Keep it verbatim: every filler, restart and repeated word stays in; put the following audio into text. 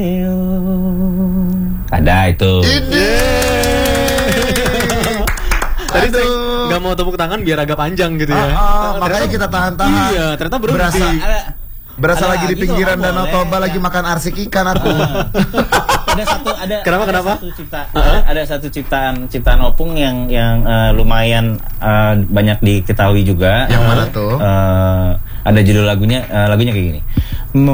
Ada itu. Tadi saya nggak mau tepuk tangan biar agak panjang gitu ya. Ah, ah, makanya kita tahan-tahan. Iya, ternyata berhenti. Berasa, berasa Ada lagi di gitu pinggiran loh, Danau boleh, Toba ya. lagi makan arsik ikan aku. Ada satu ada Kenapa, ada kenapa? satu cipta ada, ada satu ciptaan ciptaan opung yang yang eh, lumayan eh, banyak diketahui juga. Yang mana tuh? Eh, ada judul lagunya eh, lagunya kayak gini.